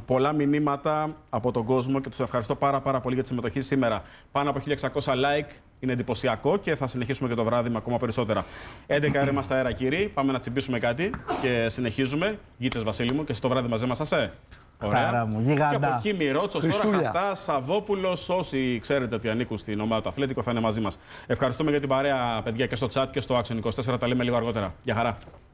πολλά μηνύματα από τον κόσμο και τους ευχαριστώ πάρα πολύ για τη συμμετοχή σήμερα. Πάνω από 1600 like. Είναι εντυπωσιακό και θα συνεχίσουμε και το βράδυ με ακόμα περισσότερα. 11 είμαστε στα αέρα, κύριοι. Πάμε να τσιμπήσουμε κάτι και συνεχίζουμε. Γίτσες, Βασίλη μου, και εσύ το βράδυ μαζί μας, ασέ. Ωραία. Μου, γιγαντά. Και από εκεί Μιρότσος, τώρα Χαστάς, Σαββόπουλος, όσοι ξέρετε ότι ανήκουν στην ομάδα του Αθλέτικο θα είναι μαζί μας. Ευχαριστούμε για την παρέα, παιδιά, και στο chat και στο Action 24. Τα λέμε λίγο αργότερα. Γεια χαρά.